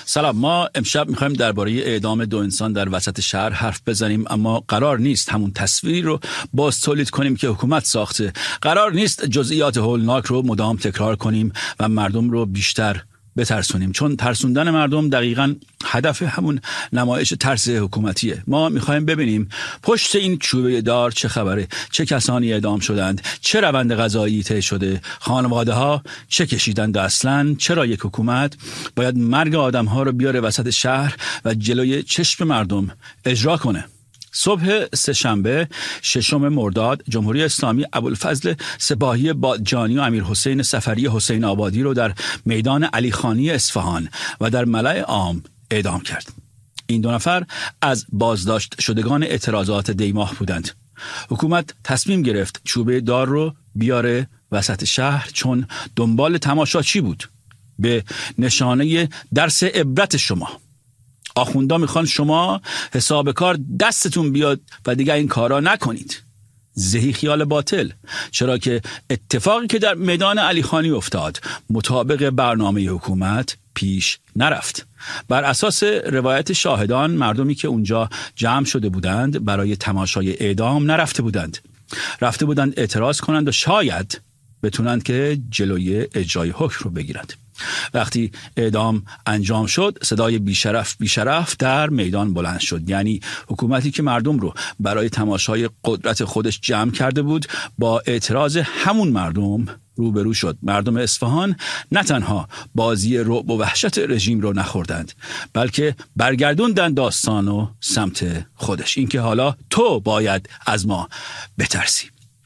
سلام. ما امشب میخوایم درباره اعدام دو انسان در وسط شهر حرف بزنیم، اما قرار نیست همون تصویری رو باز تولید کنیم که حکومت ساخته. قرار نیست جزئیات هولناک رو مدام تکرار کنیم و مردم رو بیشتر بترسونیم، چون ترسوندن مردم دقیقاً هدف همون نمایش ترس حکومتیه. ما میخوایم ببینیم پشت این چوبه دار چه خبره، چه کسانی اعدام شدند، چه روند قضایی طی شده، خانواده ها چه کشیدند، اصلاً چرا یک حکومت باید مرگ آدم ها رو بیاره وسط شهر و جلوی چشم مردم اجرا کنه. صبح سه‌شنبه 6 مرداد جمهوری اسلامی ابوالفضل سپاهی بادجانی و امیرحسین سفری حسین آبادی رو در میدان علیخانی اصفهان و در ملأ عام اعدام کرد. این دو نفر از بازداشت شدگان اعتراضات دیماه بودند. حکومت تصمیم گرفت چوبه دار رو بیاره وسط شهر چون دنبال تماشاچی بود. به نشانه درس عبرت شما. آخوندا میخوان شما حساب کار دستتون بیاد و دیگه این کارا نکنید. زهی خیال باطل، چرا که اتفاقی که در میدان علیخانی افتاد مطابق برنامه حکومت پیش نرفت. بر اساس روایت شاهدان مردمی که اونجا جمع شده بودند برای تماشای اعدام نرفته بودند. رفته بودند اعتراض کنند و شاید بتونند که جلوی اجرای حکم رو بگیرند. وقتی اعدام انجام شد صدای بیشرف در میدان بلند شد. یعنی حکومتی که مردم رو برای تماشای قدرت خودش جمع کرده بود با اعتراض همون مردم روبرو شد. مردم اصفهان نه تنها بازی رعب و وحشت رژیم رو نخوردند، بلکه برگردوندند داستان و سمت خودش. اینکه حالا تو باید از ما بترسی.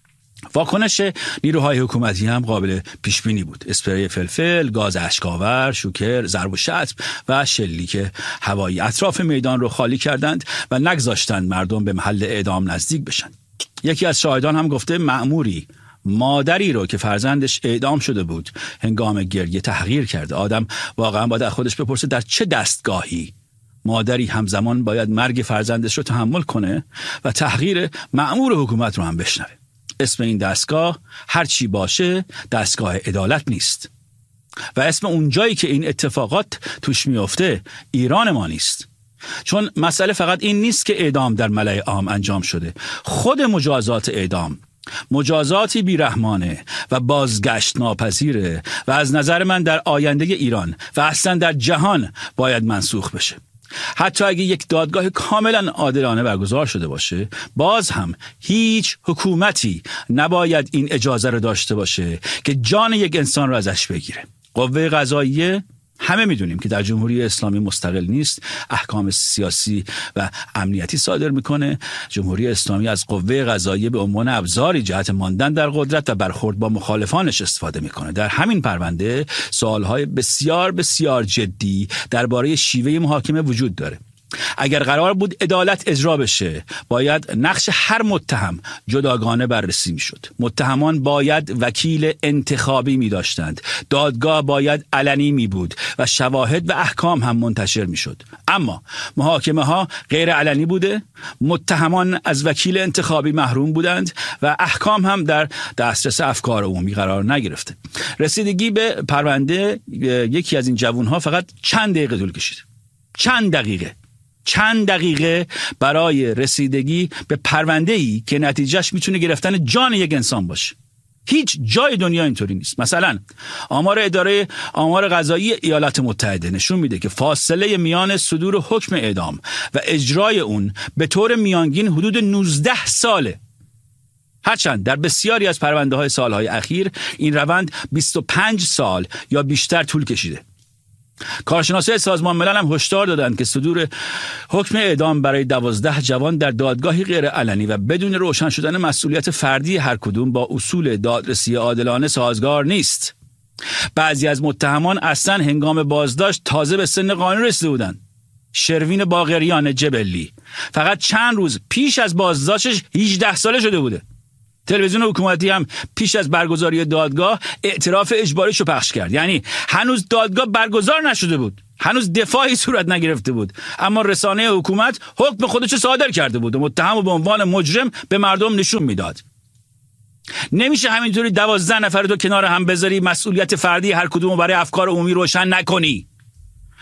واکنش نیروهای حکومتی هم قابل پیش بینی بود. اسپری فلفل، گاز اشک‌آور، شوکر، ضرب و شتم و شلیک هوایی اطراف میدان رو خالی کردند و نگذاشتند مردم به محل اعدام نزدیک بشن. یکی از شاهدان هم گفته مأموری مادری رو که فرزندش اعدام شده بود هنگام گریه تحقیر کرده. آدم واقعا باید خودش بپرسه در چه دستگاهی مادری همزمان باید مرگ فرزندش رو تحمل کنه و تحقیر مأمور حکومت رو هم بشنوه. اسم این دستگاه هر چی باشه دستگاه عدالت نیست و اسم اون جایی که این اتفاقات توش میفته ایران ما نیست. چون مسئله فقط این نیست که اعدام در ملأ عام انجام شده. خود مجازات اعدام مجازاتی بیرحمانه و بازگشت ناپذیره و از نظر من در آینده ایران و اصلا در جهان باید منسوخ بشه. حتی اگه یک دادگاه کاملا عادلانه برگزار شده باشه، باز هم هیچ حکومتی نباید این اجازه رو داشته باشه که جان یک انسان رو ازش بگیره. قوه قضاییه همه میدونیم که در جمهوری اسلامی مستقل نیست، احکام سیاسی و امنیتی صادر میکنه. جمهوری اسلامی از قوه قضاییه به عنوان ابزاری جهت ماندن در قدرت و برخورد با مخالفانش استفاده میکنه. در همین پرونده سوالهای بسیار بسیار جدی درباره شیوه محاکمه وجود داره. اگر قرار بود عدالت اجرا بشه، باید نقش هر متهم جداگانه بررسی میشد. متهمان باید وکیل انتخابی می داشتند. دادگاه باید علنی می بود و شواهد و احکام هم منتشر می شد. اما محاکمه ها غیر علنی بوده، متهمان از وکیل انتخابی محروم بودند و احکام هم در دسترس افکار عمومی قرار نگرفته. رسیدگی به پرونده یکی از این جوانها فقط چند دقیقه طول کشید. چند دقیقه برای رسیدگی به پرونده‌ای که نتیجهش میتونه گرفتن جان یک انسان باشه. هیچ جای دنیا اینطوری نیست. مثلا آمار اداره آمار قضایی ایالات متحده نشون میده که فاصله میان صدور حکم اعدام و اجرای اون به طور میانگین حدود 19 ساله. هرچند در بسیاری از پرونده‌های سالهای اخیر این روند 25 سال یا بیشتر طول کشیده. کارشناسای سازمان ملل هم هشدار دادند که صدور حکم اعدام برای 12 جوان در دادگاهی غیر علنی و بدون روشن شدن مسئولیت فردی هر کدوم با اصول دادرسی عادلانه سازگار نیست. بعضی از متهمان اصلا هنگام بازداشت تازه به سن قانونی رسیده بودند. شروین باقریان جبلی فقط چند روز پیش از بازداشتش 18 ساله شده بوده. تلویزیون حکومتی هم پیش از برگزاری دادگاه اعتراف اجباریشو پخش کرد. یعنی هنوز دادگاه برگزار نشده بود، هنوز دفاعی صورت نگرفته بود، اما رسانه حکومت حکم خودش صادر کرده بود و متهم به عنوان مجرم به مردم نشون میداد. نمیشه همینطوری 12 نفر رو کنار هم بذاری، مسئولیت فردی هر کدومو برای افکار عمومی روشن نکنی.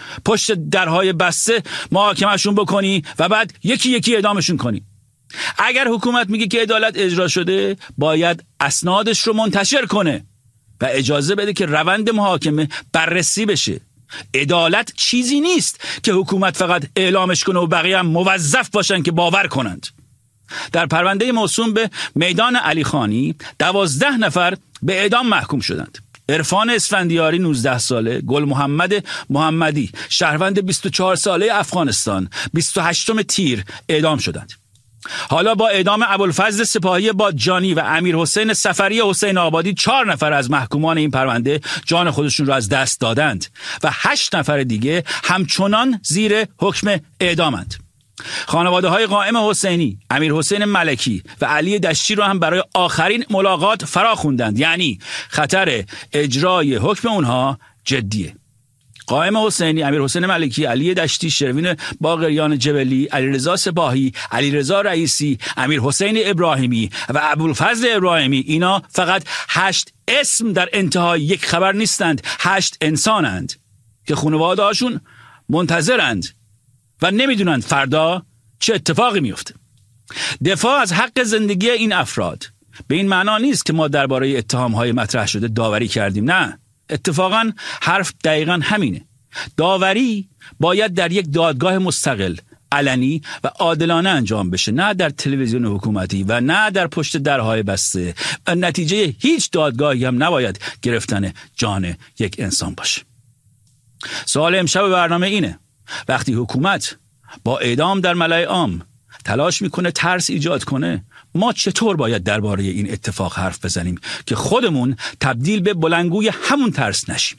پشت درهای بسته محاکمهشون بکنی و بعد یکی یکی اعدامشون کنی. اگر حکومت میگه که عدالت اجرا شده، باید اسنادش رو منتشر کنه و اجازه بده که روند محاکمه بررسی بشه. عدالت چیزی نیست که حکومت فقط اعلامش کنه و بقیه هم موظف باشن که باور کنند. در پرونده موسوم به میدان علی خانی 12 نفر به اعدام محکوم شدند. عرفان اسفندیاری 19 ساله، گل محمد محمدی شهروند 24 ساله افغانستان 28 تیر اعدام شدند. حالا با اعدام ابوالفضل سپاهی بادجانی و امیر حسین سفری حسین آبادی 4 نفر از محکومان این پرونده جان خودشون را از دست دادند و 8 نفر دیگه همچنان زیر حکم اعدامند. خانواده های قائم حسینی، امیر حسین ملکی و علی دشتی رو هم برای آخرین ملاقات فرا خوندند. یعنی خطر اجرای حکم اونها جدیه. قائم حسینی، امیر حسین ملکی، علی دشتی، شروین باقریان جبلی، علیرضا سپاهی، علیرضا رئیسی، امیر حسین ابراهیمی و ابوالفضل ابراهیمی، اینا فقط 8 اسم در انتهای یک خبر نیستند، 8 انسانند که خانواده هاشون منتظرند و نمیدونند فردا چه اتفاقی میفته. دفاع از حق زندگی این افراد به این معنا نیست که ما درباره اتهام‌های مطرح شده داوری کردیم. نه، اتفاقا حرف دقیقا همینه. داوری باید در یک دادگاه مستقل، علنی و عادلانه انجام بشه، نه در تلویزیون حکومتی و نه در پشت درهای بسته. نتیجه هیچ دادگاهی هم نباید گرفتن جان یک انسان باشه. سوال امشب برنامه اینه: وقتی حکومت با اعدام در ملأ عام تلاش میکنه ترس ایجاد کنه، ما چطور باید درباره این اتفاق حرف بزنیم که خودمون تبدیل به بلندگوی همون ترس نشیم؟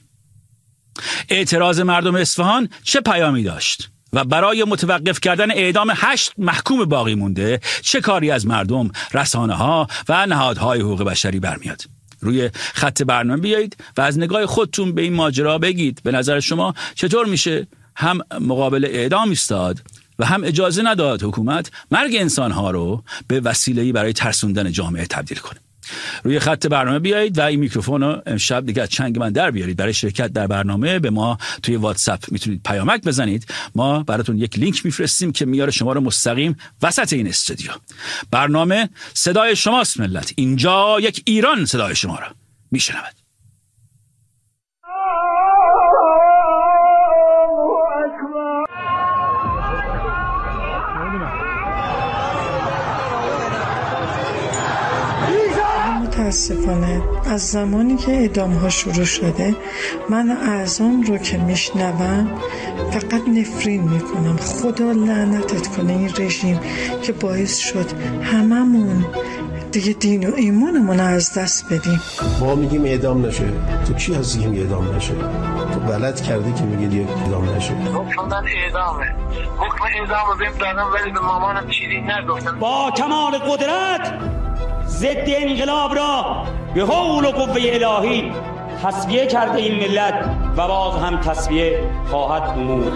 اعتراض مردم اصفهان چه پیامی داشت و برای متوقف کردن اعدام 8 محکوم باقی مونده چه کاری از مردم، رسانه‌ها و نهادهای حقوق بشری برمیاد؟ روی خط برنامه بیایید و از نگاه خودتون به این ماجرا بگید. به نظر شما چطور میشه هم مقابل اعدام ایستاد و هم اجازه نداد حکومت مرگ انسانها رو به وسیله‌ای برای ترسوندن جامعه تبدیل کنه؟ روی خط برنامه بیایید و این میکروفون رو امشب دیگه از چنگ من در بیارید. برای شرکت در برنامه به ما توی واتساپ میتونید پیامک بزنید. ما براتون یک لینک میفرستیم که میاره شما رو مستقیم وسط این استودیو. برنامه صدای شماست ملت. اینجا یک ایران صدای شما رو میشنود. متاسفانه از زمانی که اعدام ها شروع شده، من اعظم رو که میشنوم فقط نفرین میکنم. خدا لعنتت کنه این رژیم که باعث شد هممون دیگه دین و ایمانمون از دست بدیم. ما میگیم اعدام نشه، تو کی هستی که اعدام نشه؟ تو غلط کردی که میگی اعدام نشه. حکم من اعدامه، حکم اعدامو بهم دادن ولی به مامانم چیزی نگفتم. با کمال قدرت ضد انقلاب را به حول و قوه الهی تصفیه کرده این ملت و باز هم تصفیه خواهد نمود.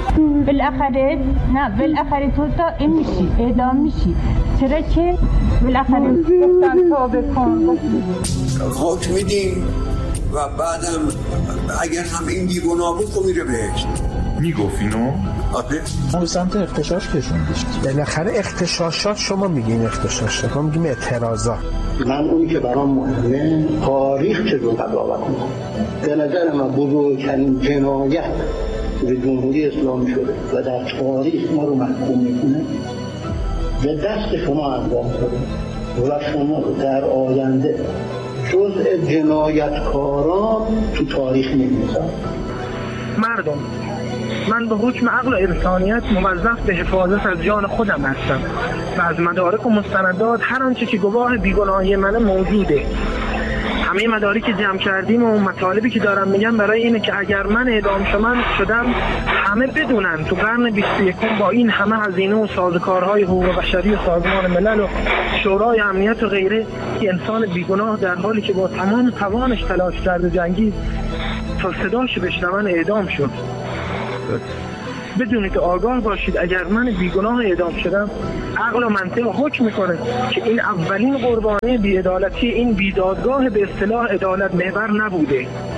بالاخره تو تا این میشی، اعدام میشی. چرا که بالاخره گفتن توبه کن. حکم میدیم و بعدم اگر هم این بیگناه بود میره بهشت. میگفت اینو؟ آره. ما به سمت اختشاش کشوندیش. بالاخره اختشاشات، شما میگین اختشاشات، ما میگیم اعتراضات. من اونی که برام مهمه تاریخ چطور قضاوت کنه. به نظر من بزرگترین جنایت به جمهوری اسلامی شده و در تاریخ ما رو محکوم میکنه به دست شما انجام شده و شما در آینده جزء جنایتکاران تو تاریخ نمی‌ذارید. مردم، من به حکم عقل و انسانیت موظف به حفاظت از جان خودم هستم و از مدارک و مستندات هر آنچه که گواه بیگناهی من موجوده. همه مدارکی که جمع کردیم و مطالبی که دارم میگم برای اینه که اگر من اعدام شدم همه بدونن تو قرن 21 با این همه هزینه و سازوکارهای حقوق بشری و سازمان ملل و شورای امنیت و غیره که انسان بیگناه در حالی که با تمام توانش تلاش کرده جنگید تا صداش بشنون اعدام شد. بدونید آگاه باشید اگر من بیگناه اعدام شدم عقل و منطق حکم میکنه که این اولین قربانی بی‌عدالتی این بیدادگاه به اصطلاح عدالت محور نبوده.